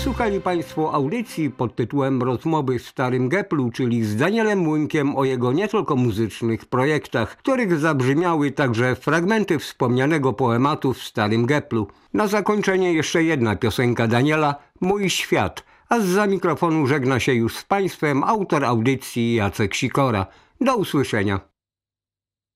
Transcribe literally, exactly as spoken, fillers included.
Wysłuchali Państwo audycji pod tytułem Rozmowy w Starym Geplu, czyli z Danielem Młynkiem o jego nie tylko muzycznych projektach, których zabrzmiały także fragmenty wspomnianego poematu w Starym Geplu. Na zakończenie jeszcze jedna piosenka Daniela, Mój świat, a zza mikrofonu żegna się już z Państwem autor audycji Jacek Sikora. Do usłyszenia.